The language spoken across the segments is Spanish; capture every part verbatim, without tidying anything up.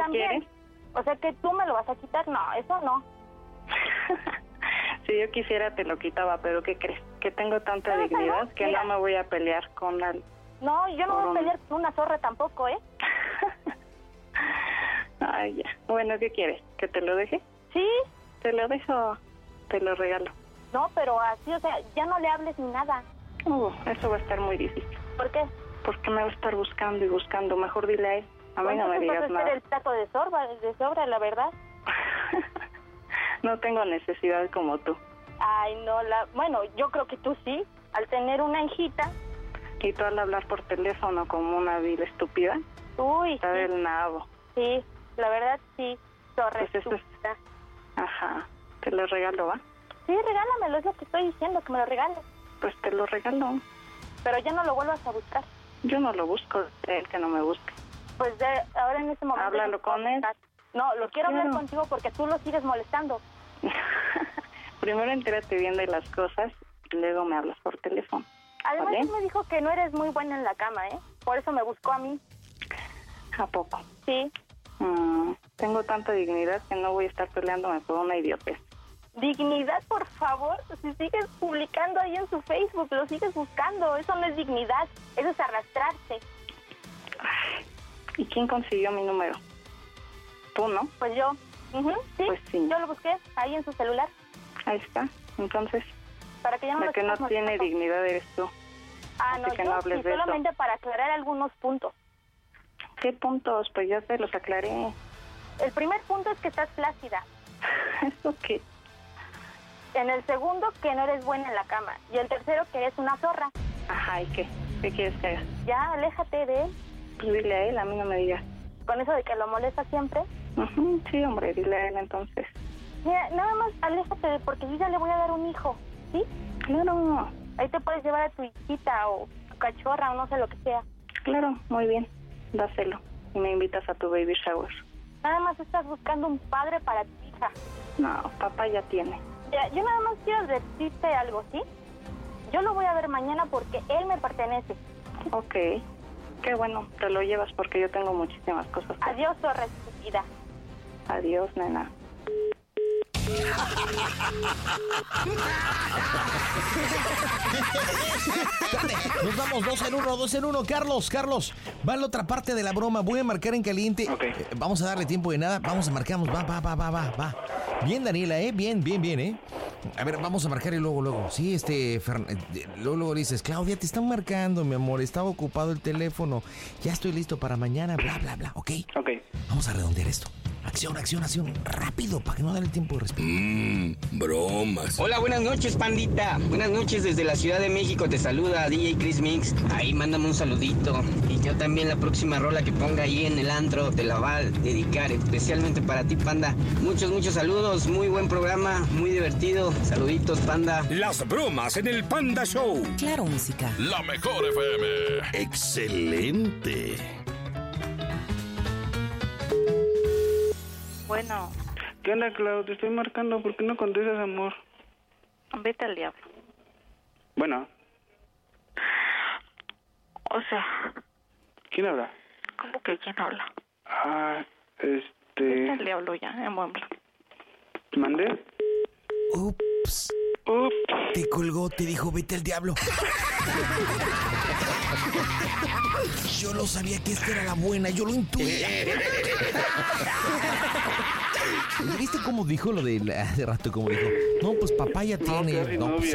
también. quieres? O sea que tú me lo vas a quitar, no, eso no. Si yo quisiera te lo quitaba, pero ¿qué crees? Que tengo tanta ¿Sabes dignidad algo? que Mira. no me voy a pelear con la... No, yo no Por voy a un- pelear con una zorra tampoco, ¿eh? Ay, ya. Bueno, ¿qué quieres? ¿Que te lo deje? Sí, Te lo dejo, te lo regalo. no, pero así, o sea, ya no le hables ni nada. Uh, eso va a estar muy difícil. ¿Por qué? Porque me va a estar buscando y buscando. Mejor dile a él. A mí no me Entonces digas vas a nada. hacer el plato de sobra, de sobra, la verdad. No tengo necesidad como tú. Ay, no, la... Bueno, yo creo que tú sí, al tener una hijita. Y tú al hablar por teléfono como una vil estúpida. Uy, Está sí, del nabo. sí, la verdad sí, zorra Pues eso es- estúpida. Ajá. Te lo regalo, ¿va? Sí, regálamelo, es lo que estoy diciendo, que me lo regales. Pues te lo regalo. Pero ya no lo vuelvas a buscar. Yo no lo busco, es él que no me busque. Pues de ahora en este momento... Háblalo no puedo con él. buscar. No, lo quiero hablar Claro. contigo porque tú lo sigues molestando. Primero entérate bien de las cosas y luego me hablas por teléfono. Además, ¿Vale? él me dijo que no eres muy buena en la cama, ¿eh? Por eso me buscó a mí. ¿A poco? Sí. Mm, tengo tanta dignidad que no voy a estar peleándome por una idiotez. Dignidad, por favor. Si sigues publicando ahí en su Facebook, lo sigues buscando. Eso no es dignidad, eso es arrastrarse. Ay, ¿y quién consiguió mi número? Tú, ¿no? Pues yo, ujú, sí, Pues sí. yo lo busqué ahí en su celular. Ahí está. Entonces, Para que ya no la lo que no sigas tiene molestando. dignidad eres tú. Ah, así no, que yo no hables sí, de eso. solamente para aclarar algunos puntos. ¿Qué puntos? Pues ya te los aclaré. El primer punto es que estás flácida. ¿Eso qué? En el segundo, que no eres buena en la cama. Y el tercero, que eres una zorra. Ajá, ¿y qué? ¿Qué quieres que haga? Ya, aléjate de él. Pues dile a él, a mí no me digas. Con eso de que lo molesta siempre. Ujú, sí, hombre, dile a él entonces. Mira, nada más aléjate de, porque yo ya le voy a dar un hijo, ¿sí? Claro, Ahí te puedes llevar a tu hijita o tu cachorra o no sé lo que sea. claro, muy bien. Dáselo y me invitas a tu baby shower. Nada más estás buscando un padre para tu hija. No, papá ya tiene. Ya, yo nada más quiero decirte algo, ¿sí? Yo lo voy a ver mañana porque él me pertenece. Ok, qué bueno, te lo llevas porque yo tengo muchísimas cosas. que- Adiós, zorra estúpida. Adiós, nena. Nos vamos dos en uno, dos en uno. Carlos, Carlos, va a la otra parte de la broma. Voy a marcar en caliente. Ok. Eh, vamos a darle tiempo de nada. Vamos a marcamos. Va, va, va, va, va, va. Bien, Daniela, ¿eh? Bien, bien, bien, ¿eh? A ver, vamos a marcar y luego, luego. Sí, este, Fern... eh, luego, luego dices, Claudia, te están marcando, mi amor. Estaba ocupado el teléfono. Ya estoy listo para mañana, bla, bla, bla. ¿Ok? Ok. Vamos a redondear esto. Acción, acción, acción. Rápido, para que no den el tiempo de respirar. Mmm, bromas. Hola, buenas noches, pandita. Buenas noches desde la Ciudad de México. Te saluda D J Chris Mix. Ahí mándame un saludito. Y yo también la próxima rola que ponga ahí en el antro te la va a dedicar especialmente para ti, panda. Muchos, muchos saludos. Muy buen programa, muy divertido. Saluditos, panda. Las bromas en el Panda Show. Claro, música. La mejor F M. Excelente. Bueno, ¿Qué onda, Clau? Te estoy marcando. ¿Por qué no contestas, amor? vete al diablo. Bueno, O sea, ¿quién habla? ¿cómo que quién habla? Ah, Vete al este... diablo ya, en buen plan. ¿Mandé? Ups. Ups. Te colgó, te dijo, vete al diablo. Yo no sabía que esta era la buena, yo lo intuía. ¿Viste cómo dijo lo de la- hace rato? Como dijo, no, pues papá ya No, tiene. quedar sin No, pues- novia.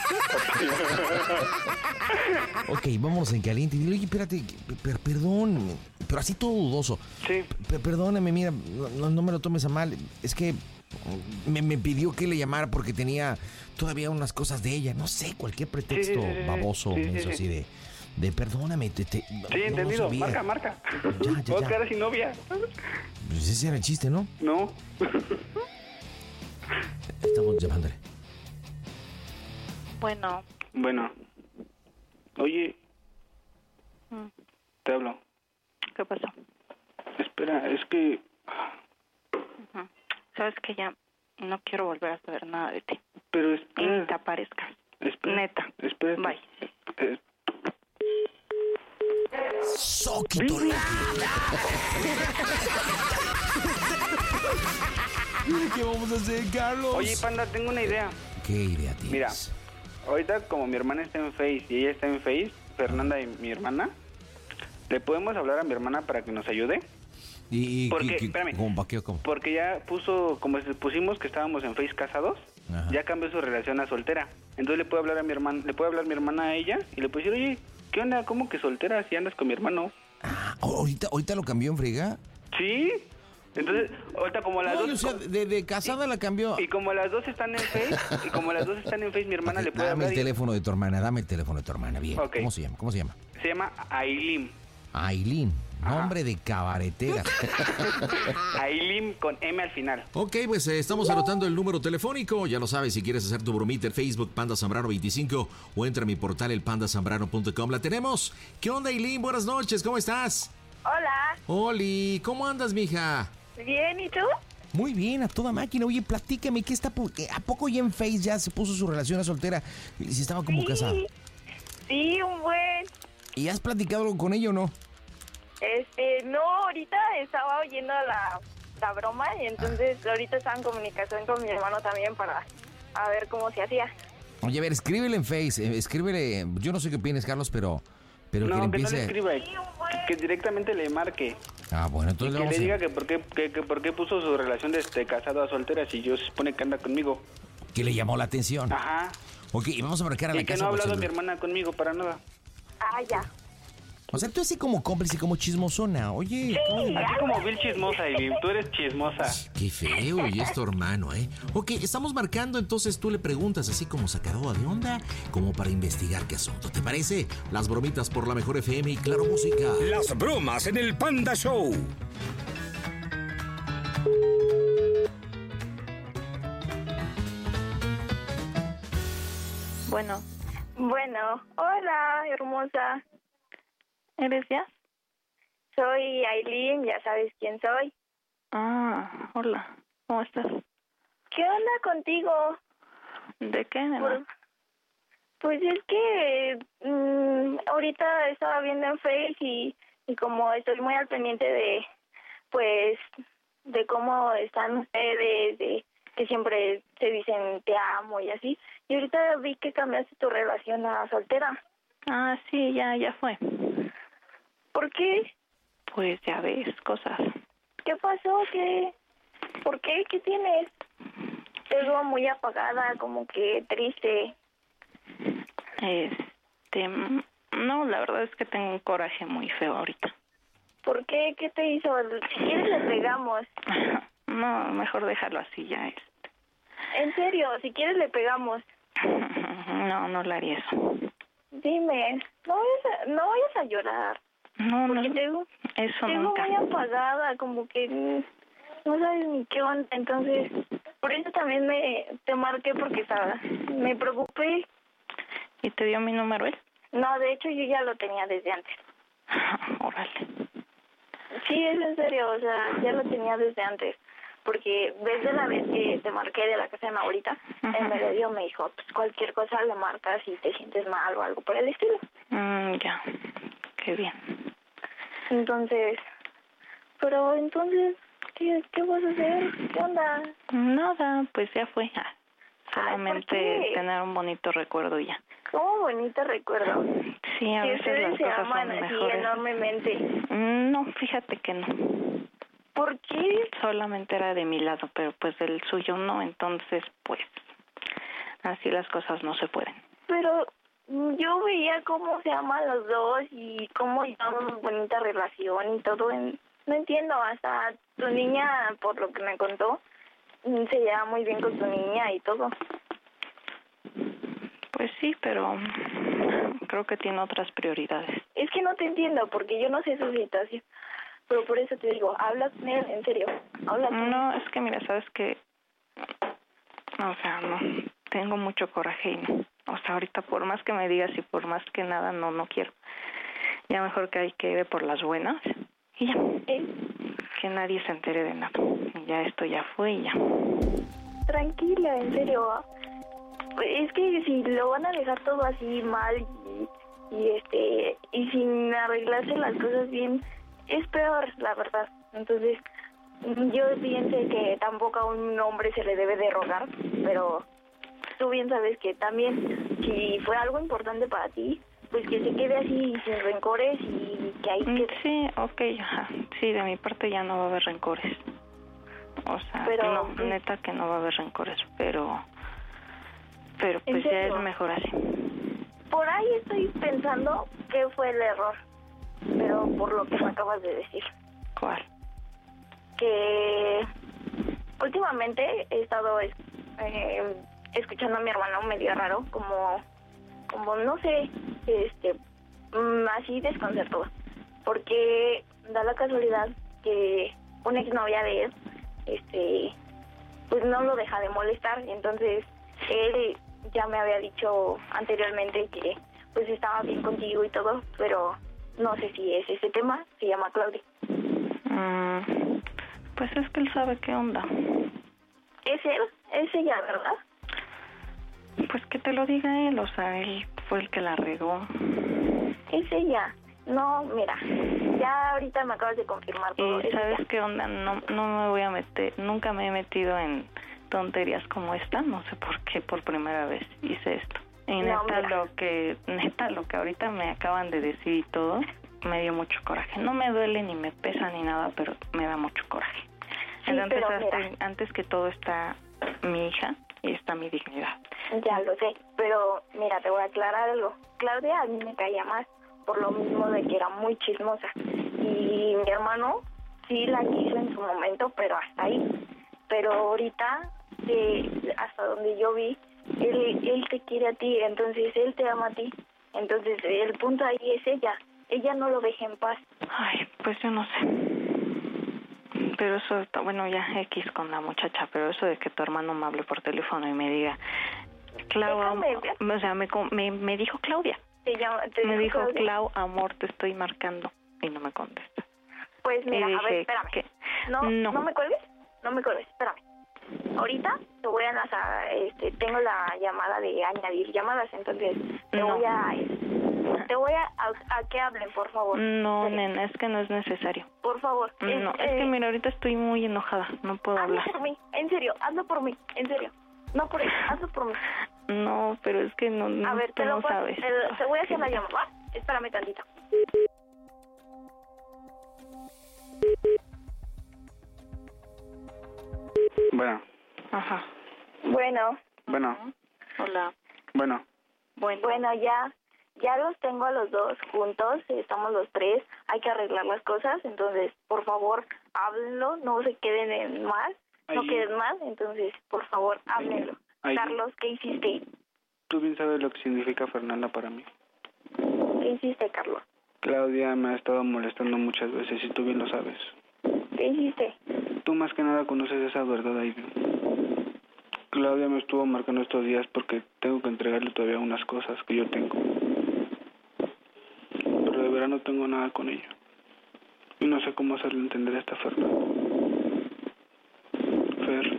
ok, vámonos en caliente. Y dile, oye, espérate, per- perdón, pero así todo dudoso. Sí. P- perdóname, mira, no, no me lo tomes a mal. Es que me, me pidió que le llamara porque tenía todavía unas cosas de ella. No sé, cualquier pretexto Sí, sí, sí, sí. baboso, Sí, sí, menso, sí. así de, de perdóname. Te, te- Sí, no- no entendido. sabía. Marca, marca. Ya, ya, Voy ya. a quedar sin novia. Pues ese era el chiste, ¿no? No. Estamos llamándole. Bueno, Bueno. Oye, mm, te hablo. ¿qué pasó? Espera, es que... Ujú. Sabes que ya no quiero volver a saber nada de ti. Pero Y ni te espera. aparezcas. Espera. Neta. Espera. Bye. Eh, Soquito. ¿Qué vamos a hacer, Carlos? Oye, Panda, tengo una idea. ¿Qué idea tienes? Mira, ahorita como mi hermana está en Face y ella está en Face, Fernanda y mi hermana, ¿le podemos hablar a mi hermana para que nos ayude? ¿Y, y Porque, qué, qué, espérame, ¿cómo, pa' qué, cómo? porque ya puso, como pusimos que estábamos en Face casados, Ajá. ya cambió su relación a soltera. Entonces le puede hablar a mi hermana, le puede hablar mi hermana a ella y le puede decir, oye, ¿qué onda? ¿Cómo que soltera si andas con mi hermano? Ah, ¿ahorita, ¿ahorita lo cambió en friega? Sí. Entonces, ahorita como las No, dos... o sea, de, de casada la cambió. Y como las dos están en Face, y como las dos están en Face, mi hermana Ok, le puede dame hablar. el y- teléfono de tu hermana, dame el teléfono de tu hermana, bien. Ok. ¿Cómo se llama? ¿Cómo se llama? Se llama Aileen. Aileen, nombre de cabaretera. Aileen con M al final. Ok, pues eh, estamos anotando el número telefónico. Ya lo sabes, si quieres hacer tu bromita en Facebook, Panda Zambrano veinticinco, o entra a mi portal, el panda zambrano punto com. La tenemos. ¿Qué onda, Aileen? Buenas noches, ¿cómo estás? Hola, Oli, ¿cómo andas, mija? bien, ¿y tú? Muy bien, a toda máquina. Oye, platícame, ¿qué está pu- eh, ¿a poco ya en Face ya se puso su relación a soltera? Y si estaba como Sí. casada. Sí, un buen. ¿Y has platicado algo con ella o no? Este, no, ahorita estaba oyendo la, la broma y entonces ahorita estaba en comunicación con mi hermano también para a ver cómo se hacía. Oye, a ver, escríbele en Face, eh, escríbele, yo no sé qué opinas, Carlos, pero, pero que No, le que no empiece... le escriba, que, que directamente le marque. Ah, bueno, Y entonces que le vamos le diga a... que por qué, que, que por qué puso su relación de este, casado a soltera si yo se supone que anda conmigo. que le llamó la atención. Ajá. Ok, y vamos a marcar a la Y que casa no ha por hablado mi celular. hermana conmigo para nada. Ah, ya. O sea, tú así como cómplice, como chismosona. Oye, ¿cómo? Así como Bill chismosa, Aileen. Tú eres chismosa. Qué feo, y es tu hermano, ¿eh? Ok, estamos marcando, entonces tú le preguntas así como sacadora de onda, como para investigar qué asunto. ¿Te parece? Las bromitas por la mejor F M y Claro Música. Las bromas en el Panda Show. Bueno, Bueno, hola, hermosa. ¿eres ya? Soy Aileen, ya sabes quién soy. Ah, hola. ¿Cómo estás? ¿Qué onda contigo? ¿De qué, nena? Por- Pues es que mm, ahorita estaba viendo en Face y, y como estoy muy al pendiente de, pues, de cómo están ustedes, de que siempre se dicen te amo y así. Y ahorita vi que cambiaste tu relación a soltera. Ah, sí, ya, ya fue. ¿Por qué? Pues ya ves, cosas. ¿Qué pasó? ¿Qué? ¿Por qué? ¿Qué tienes? Te veo muy apagada, como que triste. Este, mm, no, la verdad es que tengo un coraje muy feo ahorita. ¿Por qué? ¿Qué te hizo? Si quieres le pegamos. No, mejor dejarlo así ya. Este. En serio, si quieres le pegamos. No, no le haría eso. Dime, no vayas a, no vayas a llorar. No, no, Porque te veo, eso te veo nunca. muy apagada, como que mm, no sabes ni qué onda. Entonces, por eso también me te marqué porque estaba, me preocupé. ¿Y te dio mi número él? No, de hecho yo ya lo tenía desde antes. Órale. Sí, es en serio, o sea, ya lo tenía desde antes. Porque desde la vez que te marqué de la casa de mi abuelita, Ajá. el medio me dijo, pues cualquier cosa le marcas si te sientes mal o algo por el estilo. Mm, ya, qué bien. Entonces, pero entonces, ¿qué, qué vas a hacer? ¿Qué onda? Nada, pues ya fue. Ah, Ay, solamente ¿por qué? tener un bonito recuerdo y ya. Cómo bonito recuerdo. Sí, a Que veces ustedes las se cosas aman son así mejores. enormemente. Mm, No, fíjate que no. ¿Por qué? Solamente era de mi lado, pero pues del suyo no, entonces pues así las cosas no se pueden. Pero mm, yo veía cómo se aman los dos y cómo llevamos bonita relación y todo. En, no entiendo, hasta tu niña, por lo que me contó, mm, se lleva muy bien con tu niña y todo. Pues sí, pero creo que tiene otras prioridades. Es que no te entiendo porque yo no sé su situación. Pero por eso te digo, habla con él, en serio. Habla con él. No, es que mira, sabes que, o sea, no, tengo mucho coraje y no. O sea, ahorita por más que me digas y por más que nada, no, no quiero. Ya mejor que hay que ir por las buenas y ya. Eh, Que nadie se entere de nada. Y ya esto ya fue y ya. Tranquila, en serio. Es que si lo van a dejar todo así mal y, y este y sin arreglarse las cosas bien, es peor, la verdad. Entonces, yo pienso que tampoco a un hombre se le debe de rogar, pero tú bien sabes que también si fue algo importante para ti, pues que se quede así sin rencores y que ahí quede. Sí, ok, ajá. Sí, de mi parte ya no va a haber rencores. O sea, pero, no, pues, neta que no va a haber rencores, pero pero pues ya es mejor así. Por ahí estoy pensando que fue el error, pero por lo que me acabas de decir. ¿Cuál? Que últimamente he estado eh, escuchando a mi hermano medio raro, como, como no sé, este, así desconcertado, porque da la casualidad que una exnovia de él, este, pues no lo deja de molestar, y entonces él ya me había dicho anteriormente que pues estaba bien contigo y todo, pero no sé si es ese tema. Se llama Claudia. Mm, pues es que él sabe qué onda. ¿Es él? ¿Es ella, verdad? Pues que te lo diga él, o sea, él fue el que la regó. Es ella. No, mira, ya ahorita me acabas de confirmar todo. ¿Y sabes qué onda? No, no me voy a meter, nunca me he metido en tonterías como esta, no sé por qué por primera vez hice esto. Y neta, no, lo que neta lo que ahorita me acaban de decir y todo, me dio mucho coraje. No me duele ni me pesa ni nada, pero me da mucho coraje. Sí, entonces, pero hasta, antes que todo está mi hija y está mi dignidad. Ya lo sé, pero mira, te voy a aclarar algo. Claudia a mí me caía más por lo mismo de que era muy chismosa. Y mi hermano sí la quiso en su momento, pero hasta ahí. Pero ahorita, eh, hasta donde yo vi, él, él te quiere a ti, entonces él te ama a ti. Entonces el punto ahí es ella. Ella no lo deja en paz. Ay, pues yo no sé. Pero eso está, bueno, ya X con la muchacha, pero eso de que tu hermano me hable por teléfono y me diga, Clau, o sea, me, me, me dijo Claudia. Te llama, te me dijo, Claudia. Clau, amor, te estoy marcando. Y no me contesta. Pues mira, dije, a ver, espérame. ¿qué? No, no, no me cuelgues, no me cuelgues, espérame. Ahorita te voy a lanzar, este, tengo la llamada de añadir llamadas, entonces te no. voy a, te voy a, a, a que hablen, por favor. No, sí. nena, es que no es necesario. Por favor. No, es, es eh, que mira, ahorita estoy muy enojada, no puedo hazlo hablar. por mí, en serio, hazlo por mí, en serio. No por él, hazlo por mí. No, pero es que no, no a ver, tú te lo no paso, sabes. Te, te voy a hacer la llamada, espérame tantito. Bueno. Ajá. Bueno. Bueno. Hola. Bueno. Bueno. Bueno, ya, ya los tengo a los dos juntos, estamos los tres, hay que arreglar las cosas, entonces, por favor, háblenlo, no se queden en más, no Ay. queden más, entonces, por favor, háblenlo. Ay. Carlos, ¿qué hiciste? Tú bien sabes lo que significa Fernanda para mí. ¿Qué hiciste, Carlos? Claudia me ha estado molestando muchas veces y tú bien lo sabes. ¿Qué hiciste? Tú más que nada conoces esa verdad, Ivy. Claudia me estuvo marcando estos días porque tengo que entregarle todavía unas cosas que yo tengo. Pero de verdad no tengo nada con ella. Y no sé cómo hacerle entender a esta Fernanda. Fer.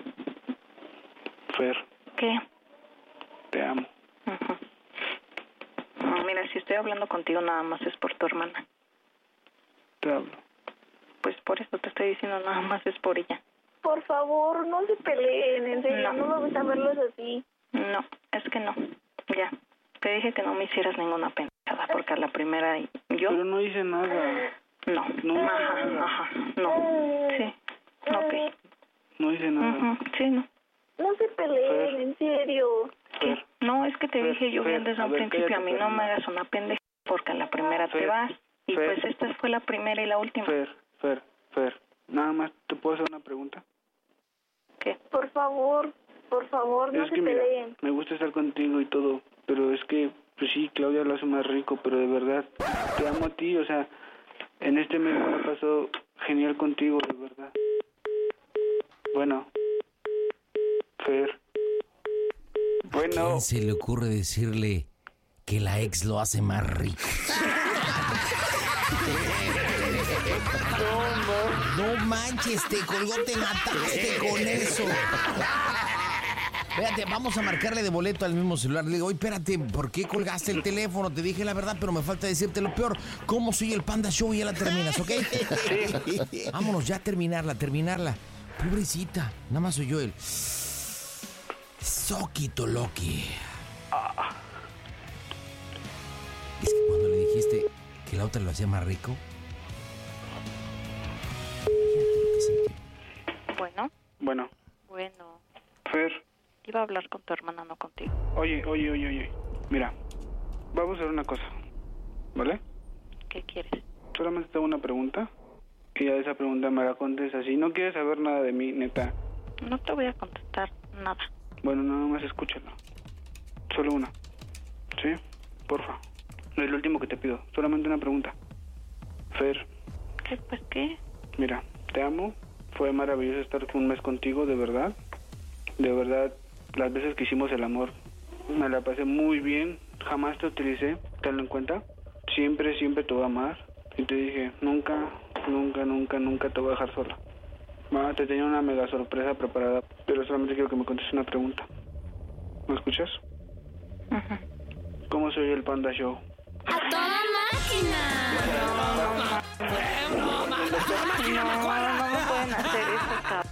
Fer. ¿Qué? Te amo. Uh-huh. No, mira, si estoy hablando contigo nada más es por tu hermana. Te hablo. Pues por eso te estoy diciendo, nada más es por ella. Por favor, no se peleen, en serio, no, no me gusta verlos así. No, es que no, ya. Te dije que no me hicieras ninguna pendejada, porque a la primera yo... Pero no hice nada. No, no ajá, hice nada. ajá, no, sí, ok. No hice nada. Uh-huh. Sí, no. No se peleen, Fer. en serio. ¿Qué? No, es que te Fer, dije yo Fer, bien desde a un ver, principio, cállate, a mí no Fer. me hagas una pendeja, porque a la primera Fer, te vas. Y Fer. pues esta fue la primera y la última. Fer, Fer, Fer. Nada más, ¿te puedo hacer una pregunta? ¿Qué? Por favor, por favor, no es se que mira, peleen. me gusta estar contigo y todo, pero es que, pues sí, Claudia lo hace más rico, pero de verdad, te amo a ti, o sea, en este mes me ha pasado genial contigo, de verdad. Bueno, Fer. Bueno. ¿Quién se le ocurre decirle que la ex lo hace más rico? No manches, te colgó, te mataste con eso. Espérate, vamos a marcarle de boleto al mismo celular. Le digo, oye, espérate, ¿por qué colgaste el teléfono? Te dije la verdad, pero me falta decirte lo peor. ¿Cómo soy el Panda Show? Y ya la terminas, ¿ok? Sí. Vámonos, ya terminarla, terminarla. Pobrecita, nada más soy yo el... Soquito Loki. Ah. Es que cuando le dijiste que la otra lo hacía más rico... Bueno. Bueno. Bueno. Fer. Iba a hablar con tu hermana, no contigo. Oye, oye, oye, oye. Mira, vamos a hacer una cosa, ¿vale? ¿Qué quieres? Solamente tengo una pregunta. Y a esa pregunta me la contestas. Si no quieres saber nada de mí, neta. No te voy a contestar nada. Bueno, nada más escúchalo. Solo una. ¿Sí? Porfa. No es lo último que te pido. Solamente una pregunta. Fer. ¿Qué? Pues qué. Mira, te amo. Fue maravilloso estar un mes contigo, de verdad. De verdad, las veces que hicimos el amor, me la pasé muy bien. Jamás te utilicé, tenlo en cuenta. Siempre, siempre te voy a amar. Y te dije, nunca, nunca, nunca, nunca te voy a dejar sola. Ma, te tenía una mega sorpresa preparada, pero solamente quiero que me contestes una pregunta. ¿Me escuchas? Ajá. ¿Cómo soy el Panda Show? ¡A toda máquina! No, no me pueden hacer eso, cabrón.